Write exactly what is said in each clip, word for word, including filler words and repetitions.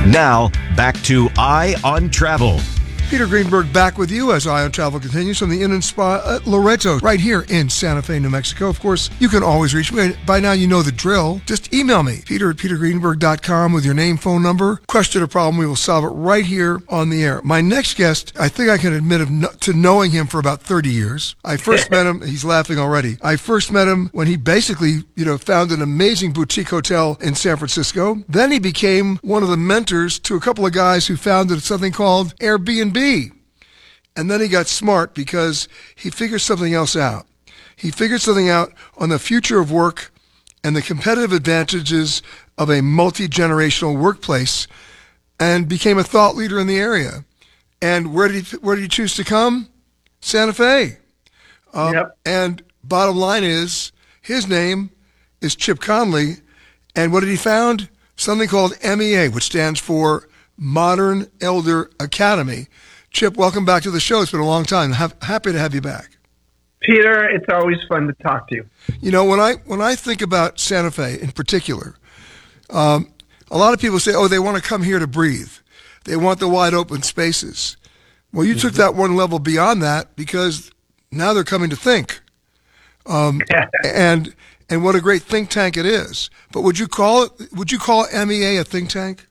Now, back to Eye on Travel. Peter Greenberg back with you as Eye on Travel continues from the Inn and Spa at Loreto, right here in Santa Fe, New Mexico. Of course, you can always reach me. By now, you know the drill. Just email me, peter at peter greenberg dot com, with your name, phone number, question or problem. We will solve it right here on the air. My next guest, I think I can admit of no, to knowing him for about thirty years. I first met him, he's laughing already. I first met him when he basically, you know, found an amazing boutique hotel in San Francisco. Then he became one of the mentors to a couple of guys who founded something called Airbnb. And then he got smart because he figured something else out. He figured something out on the future of work and the competitive advantages of a multi-generational workplace, and became a thought leader in the area. And where did he, where did he choose to come? Santa Fe. Um, yep. And bottom line is, his name is Chip Conley. And what did he found? Something called M E A, which stands for Modern Elder Academy. Chip, welcome back to the show. It's been a long time. Ha- happy to have you back. Peter, it's always fun to talk to you. You know, when I when I think about Santa Fe in particular, um, a lot of people say, oh, they want to come here to breathe. They want the wide open spaces. Well, you mm-hmm. took that one level beyond that, because now they're coming to think. Um, and and what a great think tank it is. But would you call it? Would you call M E A a think tank?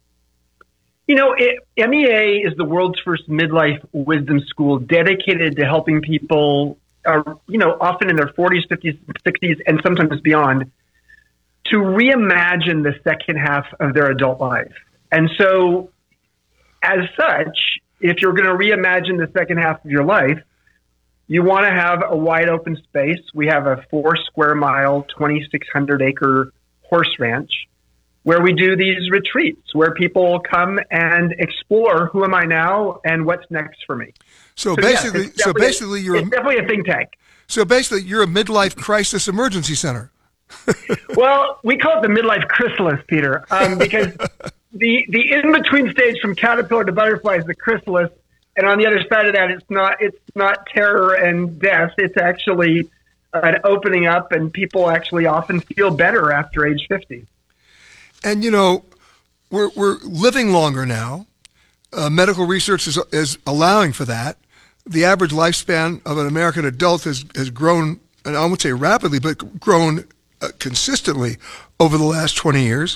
You know, it, M E A is the world's first midlife wisdom school dedicated to helping people, uh, you know, often in their forties, fifties, sixties, and sometimes beyond, to reimagine the second half of their adult life. And so, as such, if you're going to reimagine the second half of your life, you want to have a wide open space. We have a four square mile, twenty-six hundred acre horse ranch, where we do these retreats where people come and explore who am I now and what's next for me. So, so basically, yeah, so basically, you're it's a, definitely a think tank. So basically, you're a midlife crisis emergency center. Well, we call it the midlife chrysalis, Peter, um, because the the in between stage from caterpillar to butterfly is the chrysalis, and on the other side of that, it's not it's not terror and death. It's actually an opening up, and people actually often feel better after age fifty. And, you know, we're we're living longer now. Uh, medical research is is allowing for that. The average lifespan of an American adult has, has grown, and I won't say rapidly, but grown uh, consistently over the last twenty years.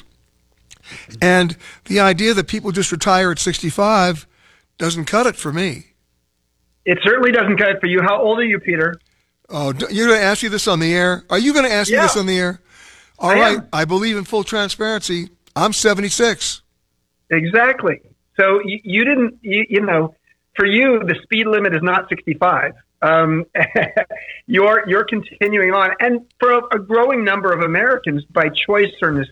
And the idea that people just retire at sixty-five doesn't cut it for me. It certainly doesn't cut it for you. How old are you, Peter? Oh, you're going to ask you this on the air? Are you going to ask yeah. me this on the air? All I right, am. I believe in full transparency. I'm seventy-six. Exactly. So you, you didn't, you, you know, for you, the speed limit is not sixty-five. Um, you're you're continuing on, and for a, a growing number of Americans, by choice or